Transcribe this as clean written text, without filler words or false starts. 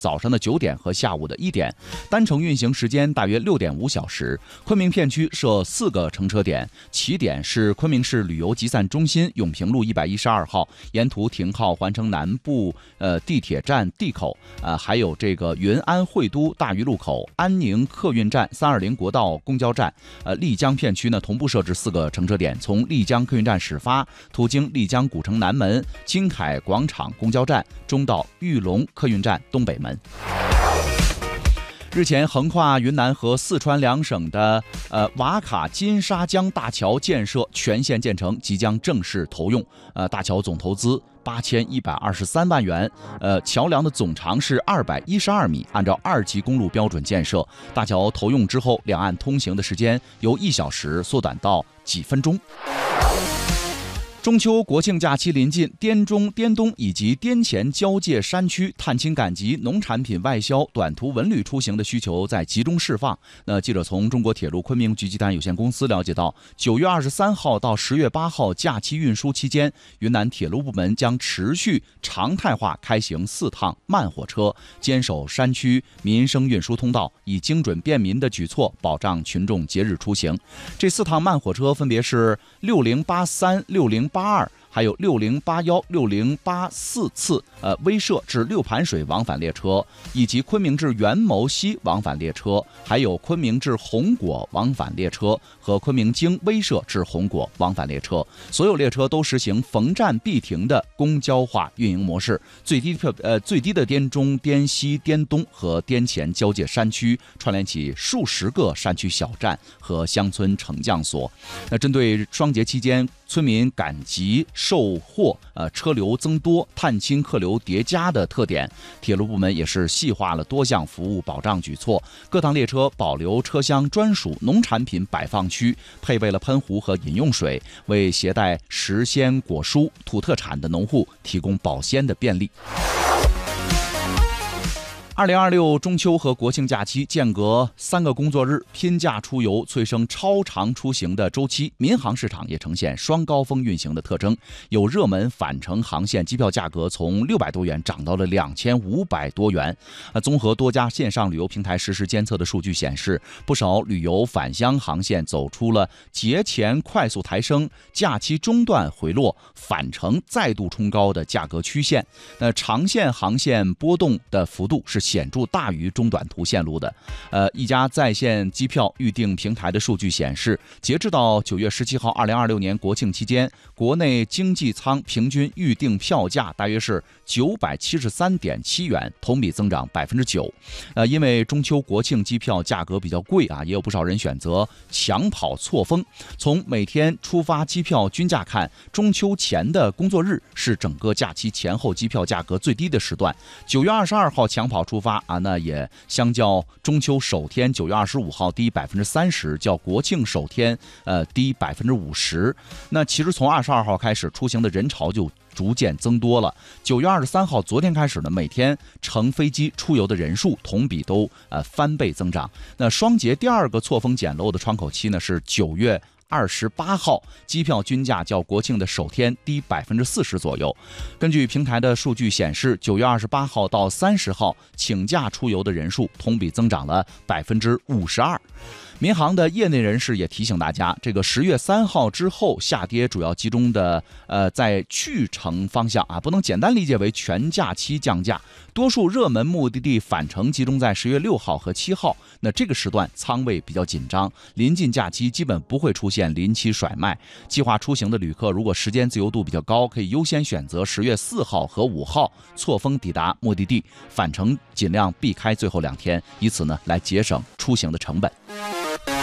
早上的9点和下午的1点，单程运行时间大约6.5小时。昆明片区设4个乘车点，起点是昆明市旅游集散中心永平路112号，沿途停靠环城南部地铁站地口，还有这个云安惠都大余路口、安宁客运站、320国道公交站。丽江片区呢同步设置4个乘车点，从丽江客运站始发，途经丽江古城南门、金凯广场公交站，中到玉龙客运站东北门。日前，横跨云南和四川两省的瓦卡金沙江大桥建设全线建成，即将正式投用。大桥总投资8123万元，桥梁的总长是212米，按照2级公路标准建设。大桥投用之后，两岸通行的时间由1小时缩短到几分钟。中秋国庆假期临近，滇中、滇东以及滇黔交界山区探亲赶集、农产品外销、短途文旅出行的需求在集中释放。记者从中国铁路昆明局集团有限公司了解到，9月23号到10月8号假期运输期间，云南铁路部门将持续常态化开行4趟慢火车，坚守山区民生运输通道，以精准便民的举措保障群众节日出行。这4趟慢火车分别是6083、6082，还有6081、6084次威慑至六盘水往返列车，以及昆明至元谋西往返列车，还有昆明至红果往返列车和昆明经威慑至红果往返列车。所有列车都实行逢站必停的公交化运营模式，最低的滇中、滇西、滇东和滇黔交界山区串联起数十个山区小站和乡村乘降所。针对双节期间村民赶集售货、车流增多、探亲客流叠加的特点，铁路部门也是细化了多项服务保障举措。各趟列车保留车厢专属农产品摆放区，配备了喷壶和饮用水，为携带时鲜果蔬、土特产的农户提供保鲜的便利。2026中秋和国庆假期间隔3个工作日，拼假出游催生超长出行的周期，民航市场也呈现双高峰运行的特征。有热门返程航线机票价格从600多元涨到了2500多元。综合多家线上旅游平台实时监测的数据显示，不少旅游返乡航线走出了节前快速抬升、假期中段回落、返程再度冲高的价格曲线。长线航线波动的幅度是显著大于中短途线路的。一家在线机票预订平台的数据显示，截至到9月17号2026年国庆期间，国内经济舱平均预订票价大约是973.7元，同比增长9%。因为中秋国庆机票价格比较贵也有不少人选择抢跑错峰。从每天出发机票均价看，中秋前的工作日是整个假期前后机票价格最低的时段。9月22号抢跑出发那也相较中秋首天9月25号低30%，较国庆首天低50%。那其实从22号开始，出行的人潮就逐渐增多了。9月23号昨天开始呢，每天乘飞机出游的人数同比都翻倍增长。那双节第2个错峰捡漏的窗口期呢是9月28号，机票均价较国庆的首天低40%左右。根据平台的数据显示，9月28号到30号请假出游的人数同比增长了52%。民航的业内人士也提醒大家，这个10月3号之后下跌主要集中的在去程方向不能简单理解为全假期降价。多数热门目的地返程集中在10月6号和7号，那这个时段仓位比较紧张，临近假期基本不会出现临期甩卖。计划出行的旅客如果时间自由度比较高，可以优先选择10月4号和5号错峰抵达目的地，返程尽量避开最后2天，以此呢来节省出行的成本。